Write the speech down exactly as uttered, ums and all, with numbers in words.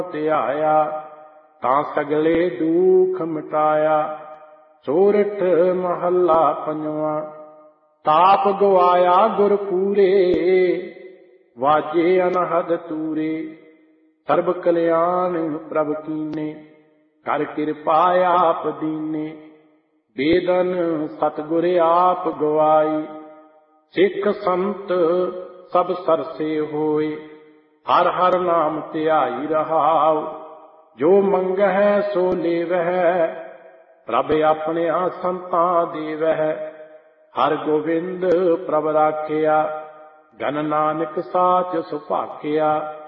ਧਿਆਇਆ ਤਾਂ ਸਗਲੇ ਦੁਖ ਮਿਟਾਇਆ। ਸੋਰਠ ਮਹੱਲਾ ਪੰਜਵਾਂ। ਤਾਪ ਗਵਾਇਆ ਗੁਰ ਪੂਰੇ ਵਾਜੇ ਅਨਹਦ ਤੂਰੇ। ਸਰਬ ਕਲਿਆਣ ਪ੍ਰਭ ਕੀਨੇ ਕਰ ਕਿਰਪਾ ਆਪ ਦੀਨੇ। ਬੇਦਨ ਸਤਿਗੁਰ ਆਪ ਗਵਾਈ ਸਿੱਖ ਸੰਤ ਸਭ ਸਰਸੇ ਹੋਏ। ਹਰ ਹਰ ਨਾਮ ਧਿਆਈ ਰਹਾਉ ਜੋ ਮੰਗਹਿ ਸੋ ਲੇਵਹਿ। ਪ੍ਰਭ ਆਪਣਿਆਂ ਸੰਤਾਂ ਦੇਵਹਿ ਹਰ ਗੋਬਿੰਦ ਪ੍ਰਭ ਰਾਖਿਆ। ਗਨ ਨਾਨਕ ਸਾਚ ਸੁਭਾਖਿਆ।